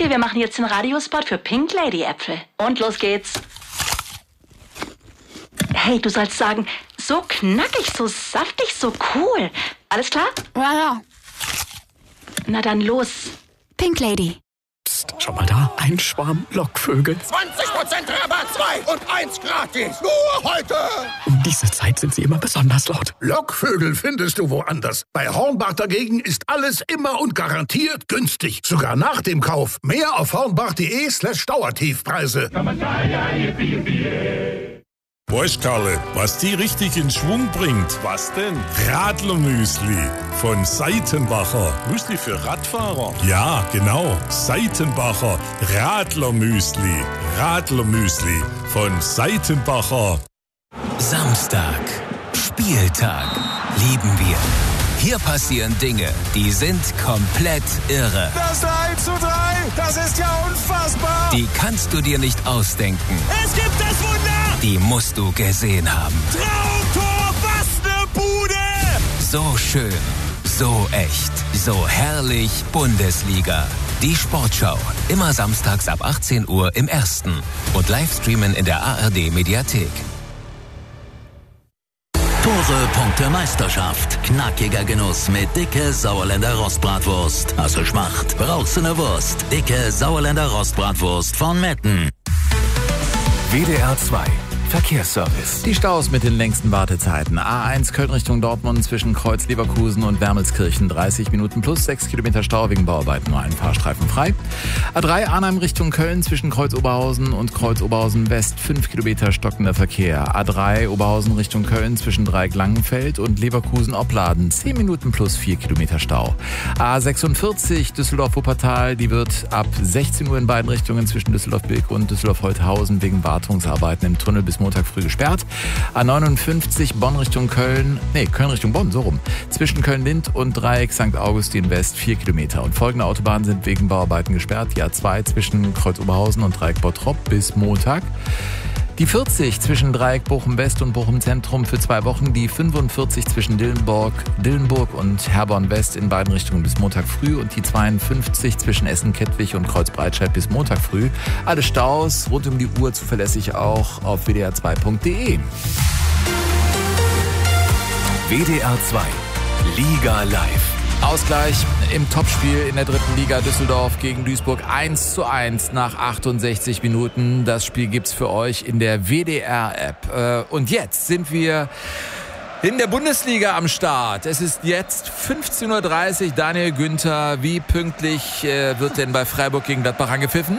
Okay, wir machen jetzt den Radiospot für Pink Lady Äpfel. Und los geht's. Hey, du sollst sagen, so knackig, so saftig, so cool. Alles klar? Ja. Na dann los. Pink Lady. Psst, schau mal da, ein Schwarm Lockvögel. 20% Rabatt, 2 und 1 gratis. Nur heute. Um diese Zeit sind sie immer besonders laut. Lockvögel findest du woanders. Bei Hornbach dagegen ist alles immer und garantiert günstig. Sogar nach dem Kauf. Mehr auf hornbach.de/Dauertiefpreise. Weißt, Karle, was die richtig in Schwung bringt? Was denn? Radlermüsli von Seitenbacher. Müsli für Radfahrer? Ja, genau. Seitenbacher Radlermüsli. Radlermüsli von Seitenbacher. Samstag. Spieltag. Lieben wir. Hier passieren Dinge, die sind komplett irre. Das 3:3, das ist ja unfassbar. Die kannst du dir nicht ausdenken. Es gibt das Wunder. Die musst du gesehen haben. Traumtor, was ne Bude. So schön, so echt, so herrlich Bundesliga. Die Sportschau, immer samstags ab 18 Uhr im Ersten und Livestreamen in der ARD-Mediathek. Tore, Punkte, Meisterschaft. Knackiger Genuss mit dicke Sauerländer Rostbratwurst. Hast du Schmacht? Brauchst du ne Wurst? Dicke Sauerländer Rostbratwurst von Metten. WDR 2 Verkehrsservice. Die Staus mit den längsten Wartezeiten. A1 Köln Richtung Dortmund zwischen Kreuz Leverkusen und Wermelskirchen 30 Minuten plus 6 Kilometer Stau wegen Bauarbeiten, nur ein Fahrstreifen frei. A3 Arnhem Richtung Köln zwischen Kreuz Oberhausen und Kreuz Oberhausen West 5 Kilometer stockender Verkehr. A3 Oberhausen Richtung Köln zwischen Dreieck Langenfeld und Leverkusen Opladen 10 Minuten plus 4 Kilometer Stau. A46 Düsseldorf-Wuppertal, die wird ab 16 Uhr in beiden Richtungen zwischen Düsseldorf-Bilk und Düsseldorf-Holthausen wegen Wartungsarbeiten im Tunnel bis Montag früh gesperrt. A59 Bonn Richtung Köln, Köln Richtung Bonn, so rum. Zwischen Köln-Lind und Dreieck St. Augustin West 4 Kilometer. Und folgende Autobahnen sind wegen Bauarbeiten gesperrt. Die A2 zwischen Kreuz Oberhausen und Dreieck Bottrop bis Montag. Die 40 zwischen Dreieck Bochum West und Bochum Zentrum für 2 Wochen. Die 45 zwischen Dillenburg und Herborn West in beiden Richtungen bis Montag früh. Und die 52 zwischen Essen-Kettwig und Kreuz-Breitscheid bis Montag früh. Alle Staus rund um die Uhr zuverlässig auch auf wdr2.de. WDR 2 Liga Live. Ausgleich im Topspiel in der 3. Liga Düsseldorf gegen Duisburg 1:1 nach 68 Minuten. Das Spiel gibt's für euch in der WDR-App. Und jetzt sind wir in der Bundesliga am Start. Es ist jetzt 15:30 Uhr. Daniel Günther, wie pünktlich wird denn bei Freiburg gegen Gladbach angepfiffen?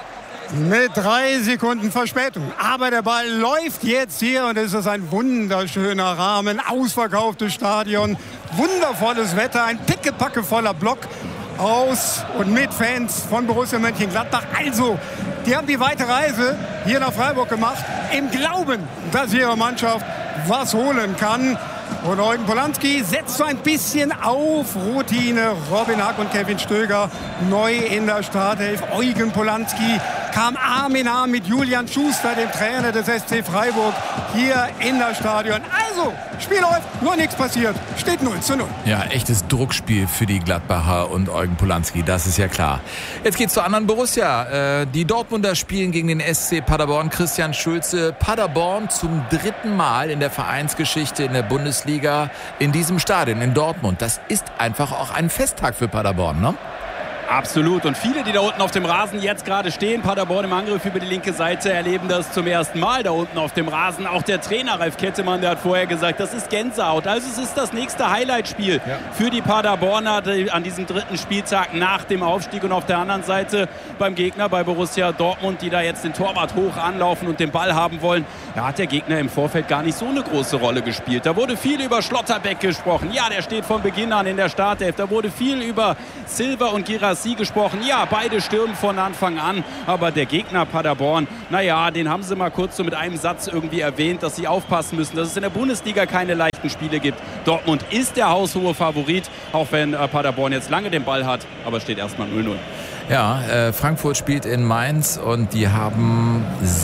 Mit 3 Sekunden Verspätung. Aber der Ball läuft jetzt hier und es ist ein wunderschöner Rahmen. Ausverkauftes Stadion, wundervolles Wetter, ein pickepackevoller Block aus und mit Fans von Borussia Mönchengladbach. Also, die haben die weite Reise hier nach Freiburg gemacht, im Glauben, dass ihre Mannschaft was holen kann. Und Eugen Polanski setzt so ein bisschen auf Routine. Robin Hack und Kevin Stöger neu in der Startelf. Eugen Polanski kam Arm in Arm mit Julian Schuster, dem Trainer des SC Freiburg, hier in das Stadion. Also, Spiel läuft, nur nichts passiert. Steht 0:0. Ja, echtes Druckspiel für die Gladbacher und Eugen Polanski, das ist ja klar. Jetzt geht's zur anderen Borussia. Die Dortmunder spielen gegen den SC Paderborn. Christian Schulze, Paderborn zum 3. Mal in der Vereinsgeschichte in der Bundesliga in diesem Stadion in Dortmund. Das ist einfach auch ein Festtag für Paderborn, ne? Absolut. Und viele, die da unten auf dem Rasen jetzt gerade stehen, Paderborn im Angriff über die linke Seite, erleben das zum ersten Mal da unten auf dem Rasen. Auch der Trainer Ralf Kettemann, der hat vorher gesagt, das ist Gänsehaut. Also es ist das nächste Highlightspiel für die Paderborner an diesem 3. Spieltag nach dem Aufstieg. Und auf der anderen Seite beim Gegner, bei Borussia Dortmund, die da jetzt den Torwart hoch anlaufen und den Ball haben wollen, da hat der Gegner im Vorfeld gar nicht so eine große Rolle gespielt. Da wurde viel über Schlotterbeck gesprochen. Ja, der steht von Beginn an in der Startelf. Da wurde viel über Silva und Girassi gesprochen. Ja, beide stürmen von Anfang an. Aber der Gegner Paderborn, naja, den haben sie mal kurz so mit einem Satz irgendwie erwähnt, dass sie aufpassen müssen, dass es in der Bundesliga keine leichten Spiele gibt. Dortmund ist der haushohe Favorit, auch wenn Paderborn jetzt lange den Ball hat, aber steht erstmal 0:0. Ja, Frankfurt spielt in Mainz und die haben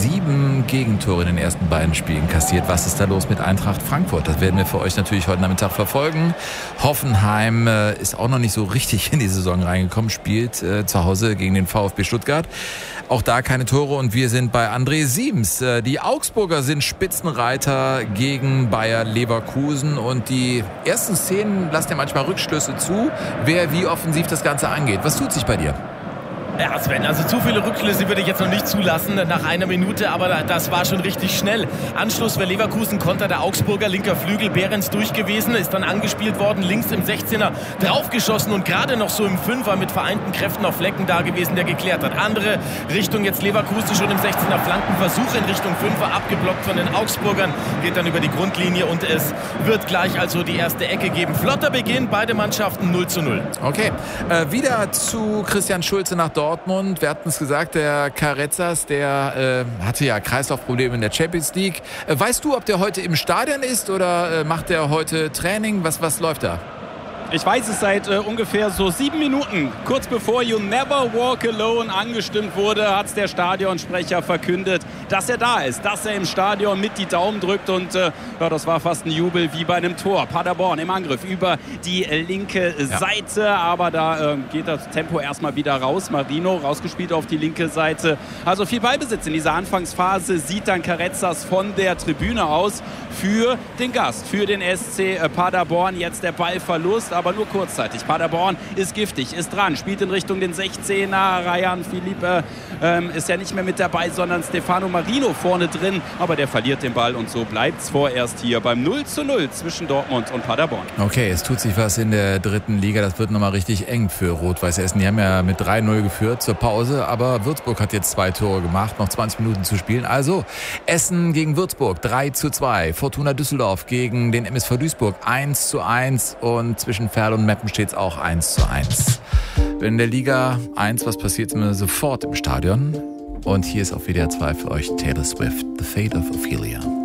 7 Gegentore in den ersten beiden Spielen kassiert. Was ist da los mit Eintracht Frankfurt? Das werden wir für euch natürlich heute Nachmittag verfolgen. Hoffenheim ist auch noch nicht so richtig in die Saison reingekommen, spielt zu Hause gegen den VfB Stuttgart. Auch da keine Tore und wir sind bei André Siebens. Die Augsburger sind Spitzenreiter gegen Bayer Leverkusen und die ersten Szenen lassen ja manchmal Rückschlüsse zu, wer wie offensiv das Ganze angeht. Was tut sich bei dir? Ja, Sven, also zu viele Rückschlüsse würde ich jetzt noch nicht zulassen nach einer Minute, aber das war schon richtig schnell. Anschluss für Leverkusen, Konter der Augsburger, linker Flügel, Behrens durch gewesen, ist dann angespielt worden, links im 16er draufgeschossen und gerade noch so im 5er mit vereinten Kräften auf Flecken da gewesen, der geklärt hat. Andere Richtung jetzt Leverkusen schon im 16er Flankenversuch in Richtung 5er, abgeblockt von den Augsburgern, geht dann über die Grundlinie und es wird gleich also die erste Ecke geben. Flotter Beginn, beide Mannschaften 0:0. Okay, wieder zu Christian Schulze nach Dortmund. Wir hatten es gesagt, der Carrezzas, der hatte ja Kreislaufprobleme in der Champions League. Weißt du, ob der heute im Stadion ist oder macht der heute Training? Was läuft da? Ich weiß es seit ungefähr so 7 Minuten. Kurz bevor You Never Walk Alone angestimmt wurde, hat es der Stadionsprecher verkündet, dass er da ist, dass er im Stadion mit die Daumen drückt. Und ja, das war fast ein Jubel wie bei einem Tor. Paderborn im Angriff über die linke Seite. Aber da geht das Tempo erstmal wieder raus. Marino rausgespielt auf die linke Seite. Also viel Ballbesitz in dieser Anfangsphase sieht dann Carrezzas von der Tribüne aus für den Gast, für den SC Paderborn. Jetzt der Ballverlust, aber nur kurzzeitig. Paderborn ist giftig, ist dran, spielt in Richtung den 16er. Rayan Philippe ist ja nicht mehr mit dabei, sondern Stefano Marino vorne drin. Aber der verliert den Ball und so bleibt es vorerst hier beim 0:0 zwischen Dortmund und Paderborn. Okay, es tut sich was in der dritten Liga. Das wird nochmal richtig eng für Rot-Weiß Essen. Die haben ja mit 3:0 geführt zur Pause, aber Würzburg hat jetzt 2 Tore gemacht, noch 20 Minuten zu spielen. Also Essen gegen Würzburg 3:2. Fortuna Düsseldorf gegen den MSV Duisburg 1:1 und zwischen Ferl und Meppen steht es auch 1:1. In der Liga 1, was passiert, sind wir sofort im Stadion. Und hier ist auf WDR 2 für euch Taylor Swift, The Fate of Ophelia.